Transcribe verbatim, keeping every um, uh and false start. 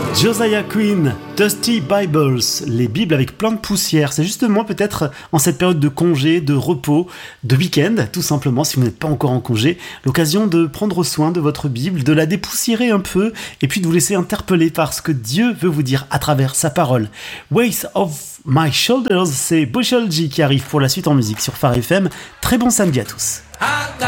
Josiah Quinn, Dusty Bibles, les Bibles avec plein de poussière. C'est justement peut-être en cette période de congé, de repos, de week-end, tout simplement, si vous n'êtes pas encore en congé, l'occasion de prendre soin de votre Bible, de la dépoussiérer un peu, et puis de vous laisser interpeller par ce que Dieu veut vous dire à travers sa parole. Weight of My Shoulders, c'est Bosholji qui arrive pour la suite en musique sur Phare F M. Très bon samedi à tous.